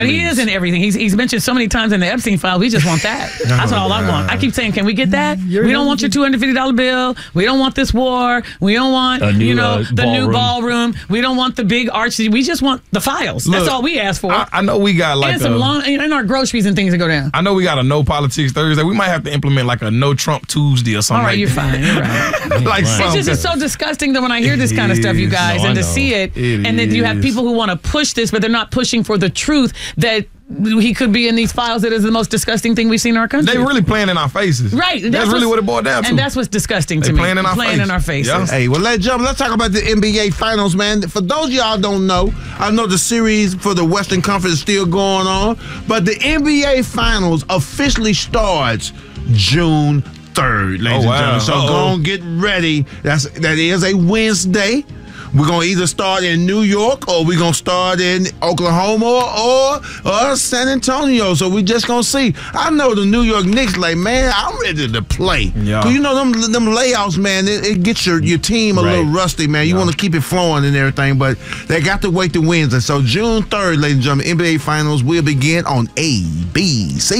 And he is in everything. He's mentioned so many times in the Epstein file. We just want that. That's all I want. I keep saying, can we get that? We don't want your $250 bill. We don't want this war. We don't want the new ballroom. We don't want the big arch. We just want the files. That's all we ask for. I know we got like and some and our groceries and things to go down. I know we got a no politics Thursday. We might have to implement like a no Trump Tuesday or something. All right, you're fine. You're right. Like it's just so disgusting that when I hear this kind of stuff, you guys, and to see it and then you have people who want to push this, but they're not pushing for the truth that he could be in these files. That is the most disgusting thing we've seen in our country. They really playing in our faces. Right. That's really what it boiled down to. And that's what's disgusting to me. Playing in our faces. Yeah. Hey, well, let's talk about the NBA Finals, man. For those of y'all don't know, I know the series for the Western Conference is still going on, but the NBA Finals officially starts June 3rd, ladies and gentlemen. So go on, get ready. That is a Wednesday. We're going to either start in New York or we're going to start in Oklahoma or San Antonio. So we just going to see. I know the New York Knicks, like, man, I'm ready to play. Yeah. You know, them layouts, man, it gets your team a little rusty, man. You want to keep it flowing and everything, but they got to wait to Wednesday. So June 3rd, ladies and gentlemen, NBA Finals will begin on ABC.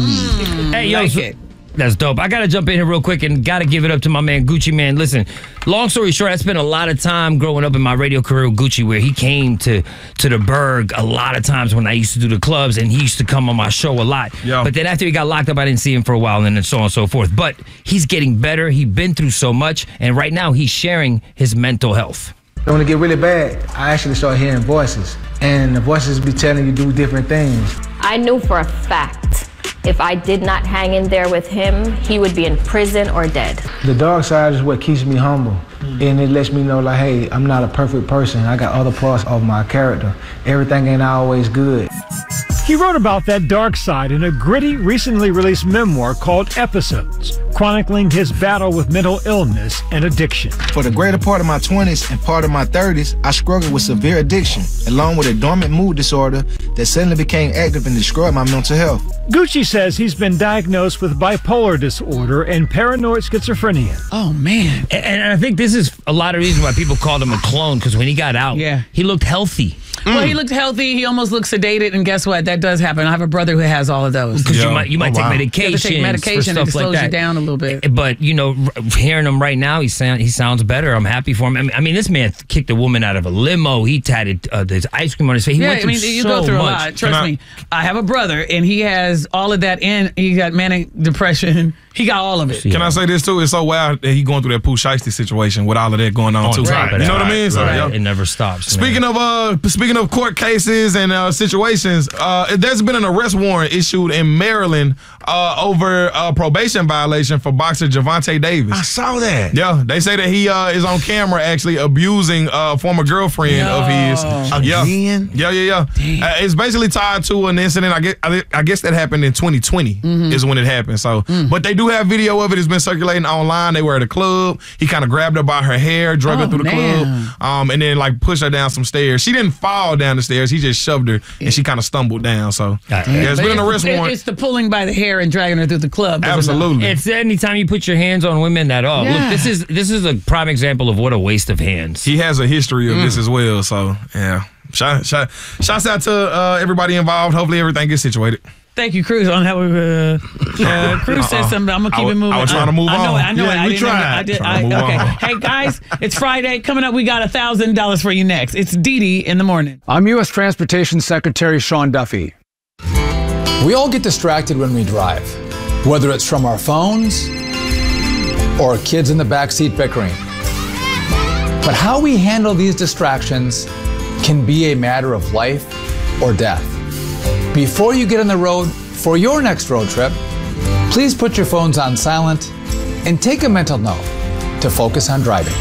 Hey, yo, that's dope. I got to jump in here real quick and got to give it up to my man Gucci Mane. Listen, long story short, I spent a lot of time growing up in my radio career with Gucci, where he came to the Berg a lot of times when I used to do the clubs, and he used to come on my show a lot. Yeah. But then after he got locked up, I didn't see him for a while, and then so on and so forth. But he's getting better. He's been through so much, and right now he's sharing his mental health. When it get really bad, I actually start hearing voices, and the voices be telling you do different things. I knew for a fact if I did not hang in there with him, he would be in prison or dead. The dark side is what keeps me humble, and it lets me know, like, hey, I'm not a perfect person. I got other parts of my character. Everything ain't always good. He wrote about that dark side in a gritty, recently released memoir called Episodes, chronicling his battle with mental illness and addiction. For the greater part of my 20s and part of my 30s, I struggled with severe addiction, along with a dormant mood disorder that suddenly became active and destroyed my mental health. Gucci says he's been diagnosed with bipolar disorder and paranoid schizophrenia. Oh, man. And I think this is a lot of reason why people called him a clone, because when he got out, he looked healthy. Well, he looked healthy. He almost looked sedated, and guess what? That does happen. I have a brother who has all of those. Because you might take medication. You have to take medication and it slows you down a little bit. But hearing him right now, he sounds better. I'm happy for him. I mean, this man kicked a woman out of a limo. He tatted his ice cream on his face. He went through you so go through much. a lot. Trust me. I have a brother, and he has all of that, and he got manic depression. He got all of it. Can I say this too? It's so wild that he going through that Pooh Shiesty situation with all of that going on too. Right. You know what I mean? So, it never stops. Speaking of court cases and situations, there's been an arrest warrant issued in Maryland over a probation violation for boxer Gervonta Davis. I saw that. Yeah, they say that he is on camera actually abusing a former girlfriend of his. Again? Yeah. It's basically tied to an incident. I guess that happened in 2020 is when it happened. So, but they do have video of it. It's been circulating online. They were at a club. He kind of grabbed her by her hair, drug her through the club, and then like pushed her down some stairs. She didn't fall down the stairs. He just shoved her, and she kind of stumbled down. So, it's been an arrest warrant. It's the pulling by the hair and dragging her through the club. Absolutely. It's anytime you put your hands on women at all. Yeah. Look, this is a prime example of what a waste of hands. He has a history of this as well. So, yeah. Shouts out to everybody involved. Hopefully everything gets situated. Thank you, Cruz. On how Cruz said something. I'm gonna keep it moving. I was trying to move on. I know. Yeah, we tried. Okay. Hey guys, it's Friday. Coming up, we got $1,000 for you next. It's Dee Dee in the morning. I'm U.S. Transportation Secretary Sean Duffy. We all get distracted when we drive, whether it's from our phones or kids in the backseat bickering. But how we handle these distractions can be a matter of life or death. Before you get on the road for your next road trip, please put your phones on silent and take a mental note to focus on driving.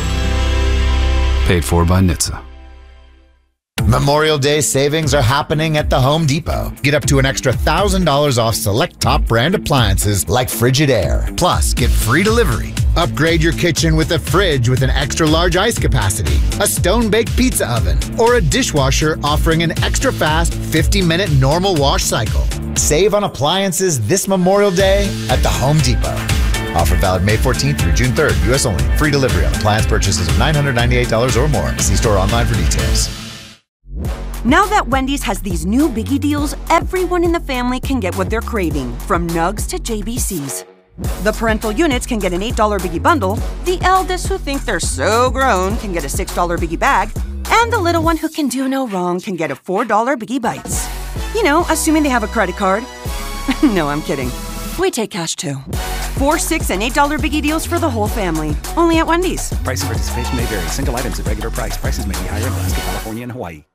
Paid for by NHTSA. Memorial Day savings are happening at the Home Depot. Get up to an extra $1,000 off select top brand appliances like Frigidaire. Plus, get free delivery. Upgrade your kitchen with a fridge with an extra large ice capacity, a stone-baked pizza oven, or a dishwasher offering an extra fast 50-minute normal wash cycle. Save on appliances this Memorial Day at the Home Depot. Offer valid May 14th through June 3rd, U.S. only. Free delivery on appliance purchases of $998 or more. See store online for details. Now that Wendy's has these new biggie deals, everyone in the family can get what they're craving, from nugs to JBCs. The parental units can get an $8 biggie bundle, the eldest who think they're so grown can get a $6 biggie bag, and the little one who can do no wrong can get a $4 biggie bites. You know, assuming they have a credit card. No, I'm kidding. We take cash too. $4, $6, and $8 biggie deals for the whole family. Only at Wendy's. Price and participation may vary. Single items at regular price. Prices may be higher in Alaska, California, and Hawaii.